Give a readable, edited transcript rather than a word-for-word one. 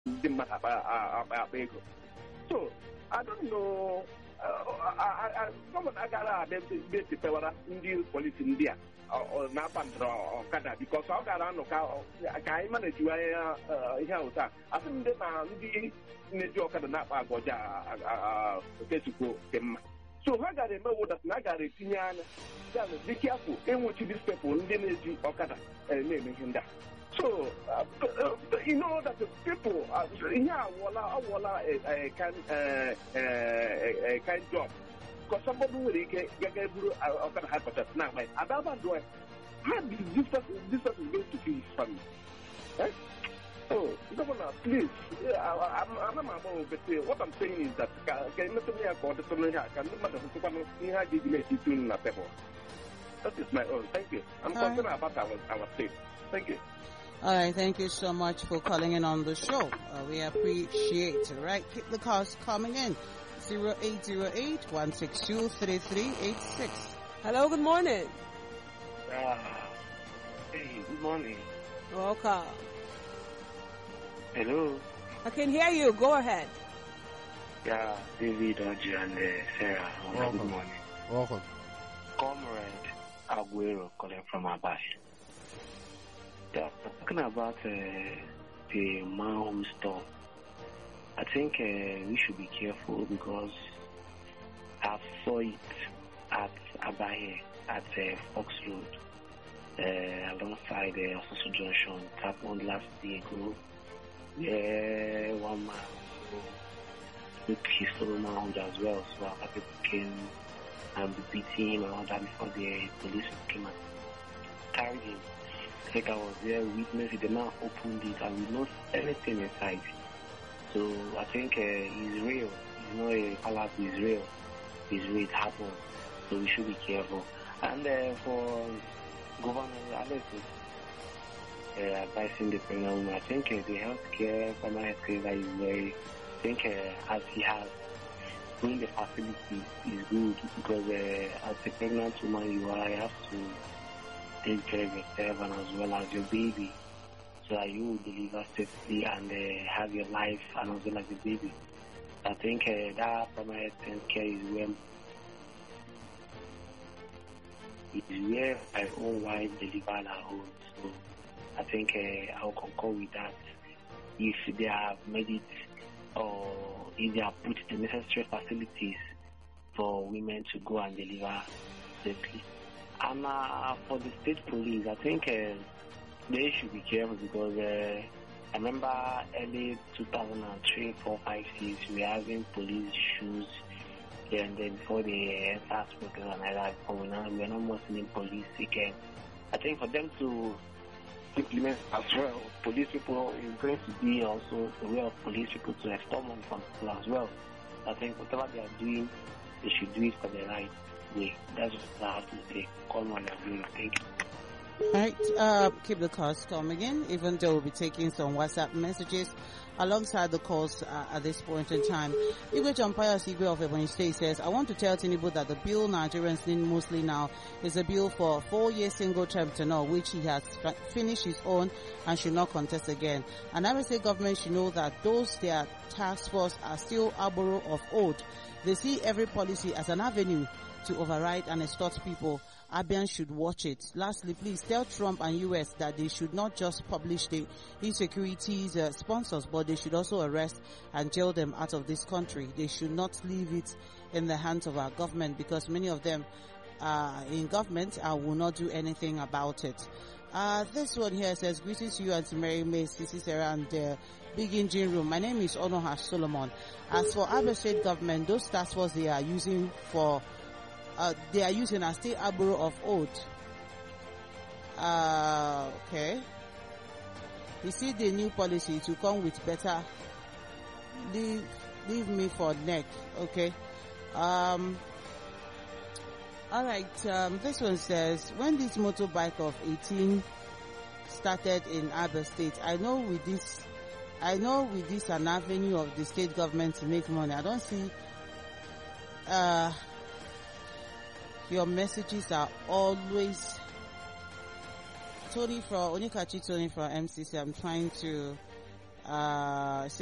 ndị mmadụ akpa ego. So I don't know. Gọọmenti agara abịa ndị polisi ndị a na-akpa ndọrọ ọkada bikos ọ gara anụ ka anyị manejiwe anya ihe ahụ taa. Asị m ndị na ndị na-eji ọkada na-akpa agwa ọjọọ okechukwu dị mma. So ha gara eme wụdat na a gara etinye anya dị kiafụ enwechi dis pepụl ndị na-eji ọkada na-eme ihe ndị a. So, you know that the people, a kind job. Because somebody will get a hypothesis now. About do I have this person going to feed his family? Eh? So, Governor, please, I'm not but what I'm saying is that can you me about the family? Can you matter who people? That is my own. Thank you. I'm concerned about our state. Thank you. All right, thank you so much for calling in on the show. We appreciate it. Right, keep the calls coming in. 0808-162-3386. Hello, good morning. Hey, good morning. Welcome. Hello. I can hear you. Go ahead. Yeah, David, Audrey, and Sarah. Welcome. Good morning. Welcome. Comrade Aguero calling from Abai. Yeah, talking about the man who stole. I think we should be careful because I saw it at Abaye at Fox Road alongside Ososo Junction. It happened last year ago. Yeah, one man took his solo manhood as well. So other people came and beating him and all that before the police came and carried him. I think I was there, witnessed it, the man opened it and we lost anything inside. So I think it's real. It's not a palace, it's real. It's real, it happened. So we should be careful. And for Governor Alex advising the pregnant woman, I think the healthcare, primary healthcare is very, I think as he has doing the facility is good because as a pregnant woman you have to take care of yourself and as well as your baby so that you will deliver safely and have your life and as well as the baby. I think that primary health care is where my own wife delivered her own. So I think I'll concur with that. If they have made it or if they have put the necessary facilities for women to go and deliver safely. And for the state police, I think they should be careful because I remember early 2003, 4, 5, 6, we were having police issues here and then before the SARS program and that. We're not more seeing police again. I think for them to implement as well, police people is going to be also a way of police people to extort money from people as well. I think whatever they are doing, they should do it for the right way. That's what I have to say. Call on and thank you. Alright, keep the calls coming in, even though we'll be taking some WhatsApp messages alongside the calls at this point in time. Igwe Champaya Sigwe of Ebonyi State says, I want to tell Tinubu that the bill Nigerians need mostly now is a bill for a 4-year single term tenure, which he has finished his own and should not contest again. And I would say government should know that those their task force are still arboro of old. They see every policy as an avenue to override and extort people. Abian should watch it. Lastly, please tell Trump and US that they should not just publish the insecurities sponsors, but they should also arrest and jail them out of this country. They should not leave it in the hands of our government because many of them are in government and will not do anything about it. This one here says, greetings to you and to Mary May, Sisi Sarah and Big Engine Room. My name is Onoha Solomon. As for Abia State government, those task force they are using for they are using a state arbor of old. Okay. You see the new policy to come with better leave me for neck. Okay. Alright, this one says, when this motorbike of 18 started in Abia State, I know with this an avenue of the state government to make money. I don't see your messages are always Tony from MCC. I'm trying to Uh,